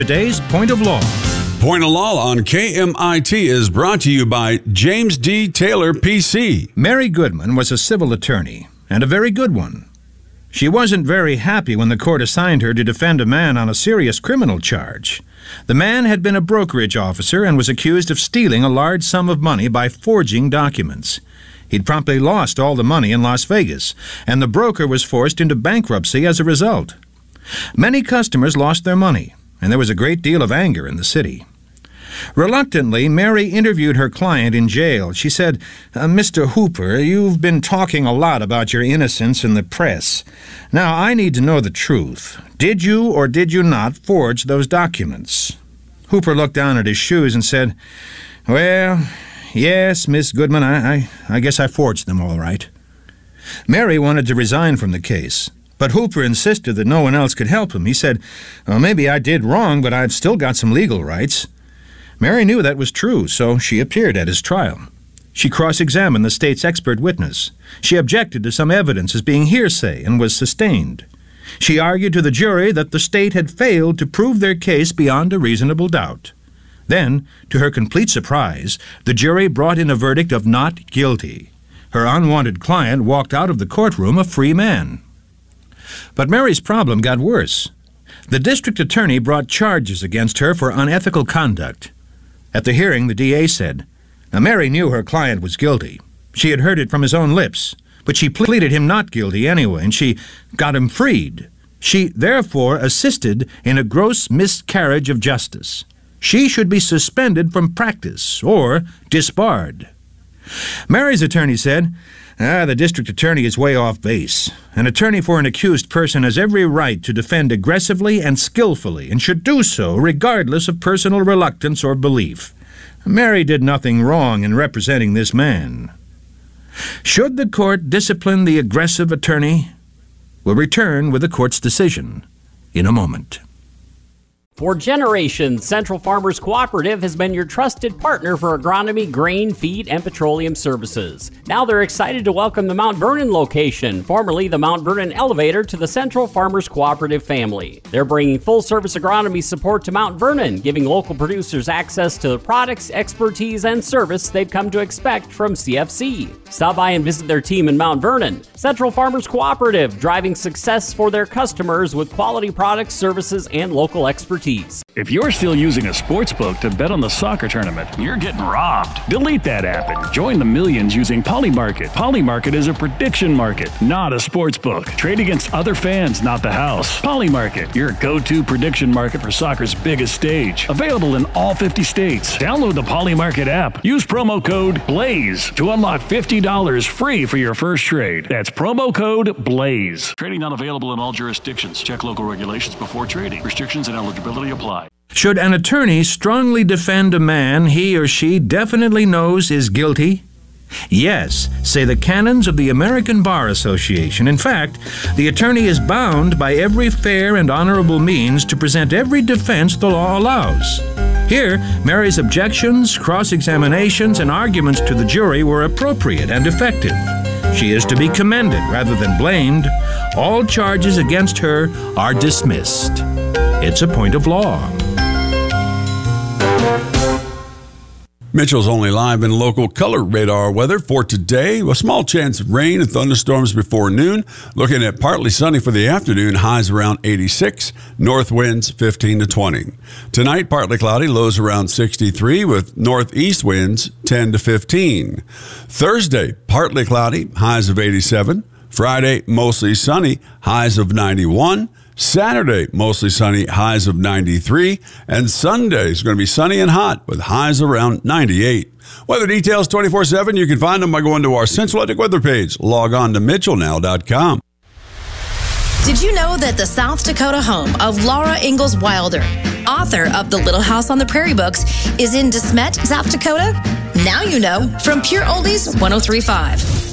Today's Point of Law. Point of Law on KMIT is brought to you by James D. Taylor, PC. Mary Goodman was a civil attorney, and a very good one. She wasn't very happy when the court assigned her to defend a man on a serious criminal charge. The man had been a brokerage officer and was accused of stealing a large sum of money by forging documents. He'd promptly lost all the money in Las Vegas, and the broker was forced into bankruptcy as a result. Many customers lost their money, and there was a great deal of anger in the city. Reluctantly, Mary interviewed her client in jail. She said, "Mr. Hooper, you've been talking a lot about your innocence in the press. Now, I need to know the truth. Did you or did you not forge those documents?" Hooper looked down at his shoes and said, "Well, yes, Miss Goodman, I guess I forged them all right." Mary wanted to resign from the case, but Hooper insisted that no one else could help him. He said, "Well, maybe I did wrong, but I've still got some legal rights." Mary knew that was true, so she appeared at his trial. She cross-examined the state's expert witness. She objected to some evidence as being hearsay and was sustained. She argued to the jury that the state had failed to prove their case beyond a reasonable doubt. Then, to her complete surprise, the jury brought in a verdict of not guilty. Her unwanted client walked out of the courtroom a free man. But Mary's problem got worse. The district attorney brought charges against her for unethical conduct. At the hearing, the DA said, "Now, Mary knew her client was guilty. She had heard it from his own lips, but she pleaded him not guilty anyway, and she got him freed. She, therefore, assisted in a gross miscarriage of justice. She should be suspended from practice or disbarred." Mary's attorney said, "The district attorney is way off base. An attorney for an accused person has every right to defend aggressively and skillfully, and should do so regardless of personal reluctance or belief. Mary did nothing wrong in representing this man." Should the court discipline the aggressive attorney? We'll return with the court's decision in a moment. For generations, Central Farmers Cooperative has been your trusted partner for agronomy, grain, feed, and petroleum services. Now they're excited to welcome the Mount Vernon location, formerly the Mount Vernon Elevator, to the Central Farmers Cooperative family. They're bringing full-service agronomy support to Mount Vernon, giving local producers access to the products, expertise, and service they've come to expect from CFC. Stop by and visit their team in Mount Vernon. Central Farmers Cooperative, driving success for their customers with quality products, services, and local expertise. If you're still using a sportsbook to bet on the soccer tournament, you're getting robbed. Delete that app and join the millions using Polymarket. Polymarket is a prediction market, not a sportsbook. Trade against other fans, not the house. Polymarket, your go-to prediction market for soccer's biggest stage. Available in all 50 states. Download the Polymarket app. Use promo code BLAZE to unlock $50 free for your first trade. That's promo code BLAZE. Trading not available in all jurisdictions. Check local regulations before trading. Restrictions and eligibility apply. Should an attorney strongly defend a man he or she definitely knows is guilty? Yes, say the canons of the American Bar Association. In fact, the attorney is bound by every fair and honorable means to present every defense the law allows. Here, Mary's objections, cross-examinations, and arguments to the jury were appropriate and effective. She is to be commended rather than blamed. All charges against her are dismissed. It's a point of law. Mitchell's only live in local color radar weather for today. A small chance of rain and thunderstorms before noon. Looking at partly sunny for the afternoon, highs around 86, north winds 15 to 20. Tonight, partly cloudy, lows around 63 with northeast winds 10 to 15. Thursday, partly cloudy, highs of 87. Friday, mostly sunny, highs of 91. Saturday, mostly sunny, highs of 93. And Sunday is going to be sunny and hot with highs around 98. Weather details 24/7. You can find them by going to our Central Atlantic weather page. Log on to mitchellnow.com. Did you know that the South Dakota home of Laura Ingalls Wilder, author of the Little House on the Prairie books, is in De Smet, South Dakota? Now you know from Pure Oldies 103.5.